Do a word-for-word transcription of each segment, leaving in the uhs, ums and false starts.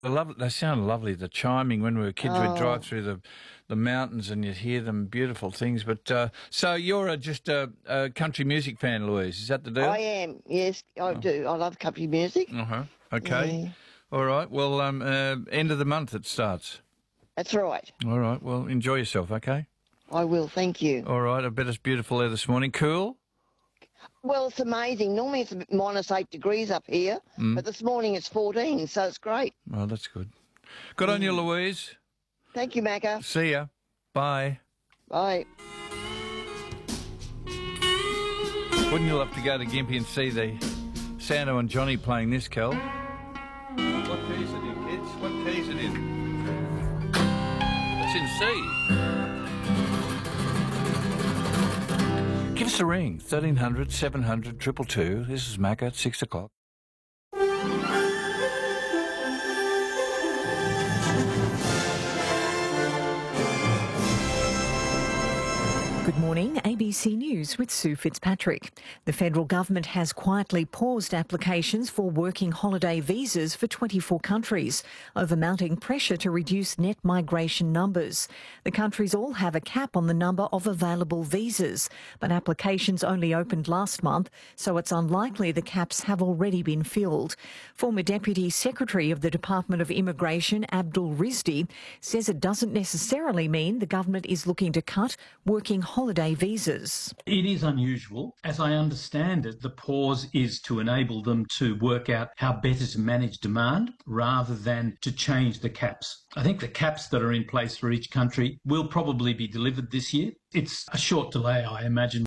I love, they sound lovely, the chiming. When we were kids, Oh. we'd drive through the, the mountains and you'd hear them, beautiful things. But uh, so you're a, just a, a country music fan, Louise, is that the deal? I am, yes, I do. I love country music. Uh-huh, okay. Yeah. All right, well, um, uh, end of the month it starts. That's right. All right, well, enjoy yourself, okay? I will, thank you. All right, I bet it's beautiful there this morning. Cool? Well, it's amazing. Normally it's minus eight degrees up here, Mm. but this morning it's fourteen, so it's great. Oh, that's good. Good on you, Louise. Thank you, Macca. See ya. Bye. Bye. Wouldn't you love to go to Gympie and see the Sando and Johnny playing this, Kel? What key is it in, kids? What key is it in? It's in C. Give us a ring, thirteen hundred, seven hundred, two two two. This is Macca at six o'clock. Good morning, A B C News with Sue Fitzpatrick. The federal government has quietly paused applications for working holiday visas for twenty-four countries over mounting pressure to reduce net migration numbers. The countries all have a cap on the number of available visas, but applications only opened last month, so it's unlikely the caps have already been filled. Former Deputy Secretary of the Department of Immigration, Abdul Rizdi, says it doesn't necessarily mean the government is looking to cut working holiday visas. It is unusual. As I understand it, the pause is to enable them to work out how better to manage demand rather than to change the caps. I think the caps that are in place for each country will probably be delivered this year. It's a short delay, I imagine.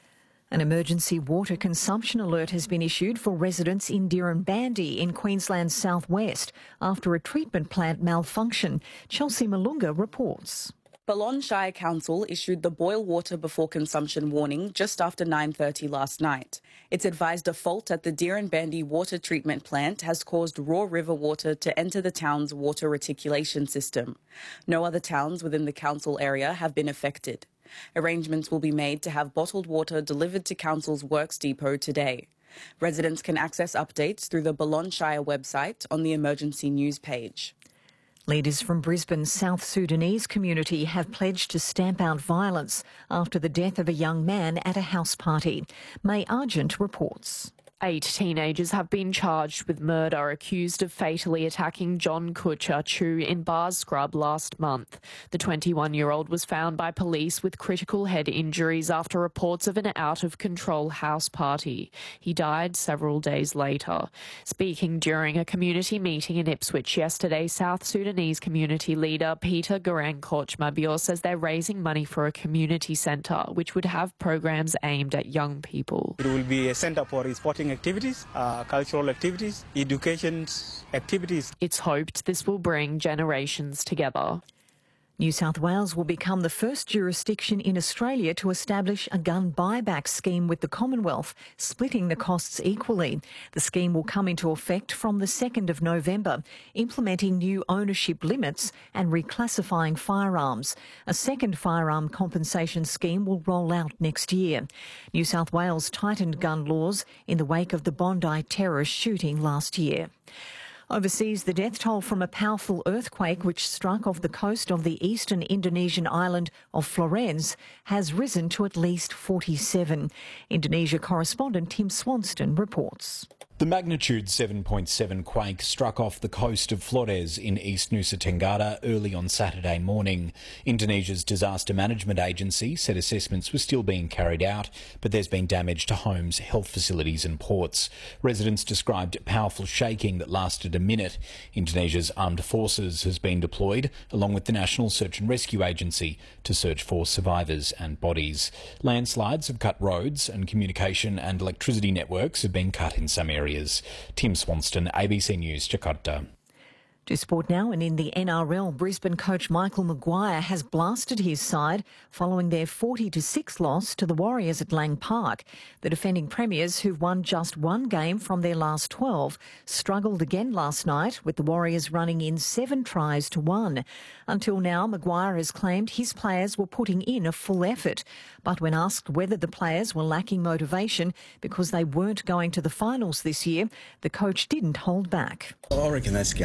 An emergency water consumption alert has been issued for residents in Dirranbandi in Queensland's southwest after a treatment plant malfunction. Chelsea Malunga reports. Balonne Shire Council issued the boil water before consumption warning just after nine thirty last night. It's advised a fault at the Dirranbandi water treatment plant has caused raw river water to enter the town's water reticulation system. No other towns within the council area have been affected. Arrangements will be made to have bottled water delivered to Council's Works Depot today. Residents can access updates through the Balonne Shire website on the emergency news page. Leaders from Brisbane's South Sudanese community have pledged to stamp out violence after the death of a young man at a house party. May Argent reports. Eight teenagers have been charged with murder, accused of fatally attacking John Kutcher Chu in Bars Scrub last month. The twenty-one-year-old was found by police with critical head injuries after reports of an out-of-control house party. He died several days later. Speaking during a community meeting in Ipswich yesterday, South Sudanese community leader Peter Garang Korchmabior says they're raising money for a community centre, which would have programs aimed at young people. It will be a centre for sporting activities, uh, cultural activities, education activities. It's hoped this will bring generations together. New South Wales will become the first jurisdiction in Australia to establish a gun buyback scheme with the Commonwealth, splitting the costs equally. The scheme will come into effect from the second of November, implementing new ownership limits and reclassifying firearms. A second firearm compensation scheme will roll out next year. New South Wales tightened gun laws in the wake of the Bondi terrorist shooting last year. Overseas, the death toll from a powerful earthquake which struck off the coast of the eastern Indonesian island of Flores has risen to at least forty-seven. Indonesia correspondent Tim Swanston reports. The magnitude seven point seven quake struck off the coast of Flores in East Nusa Tenggara early on Saturday morning. Indonesia's disaster management agency said assessments were still being carried out, but there's been damage to homes, health facilities and ports. Residents described powerful shaking that lasted a minute. Indonesia's armed forces has been deployed, along with the National Search and Rescue Agency, to search for survivors and bodies. Landslides have cut roads and communication and electricity networks have been cut in some areas. Tim Swanston, A B C News, Jakarta. To sport now, and in the N R L, Brisbane coach Michael Maguire has blasted his side following their forty to six loss to the Warriors at Lang Park. The defending premiers, who've won just one game from their last twelve, struggled again last night, with the Warriors running in seven tries to one. Until now, Maguire has claimed his players were putting in a full effort, but when asked whether the players were lacking motivation because they weren't going to the finals this year, the coach didn't hold back. I reckon that's garbage.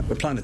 We're playing a